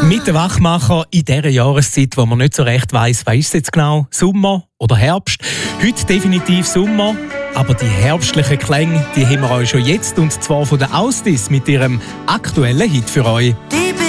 Mit den Wachmacher in dieser Jahreszeit, wo man nicht so recht weiss, was ist es jetzt genau, Sommer oder Herbst. Heute definitiv Sommer, aber die herbstlichen Klänge, die haben wir euch schon jetzt, und zwar von der Austis mit ihrem aktuellen Hit für euch.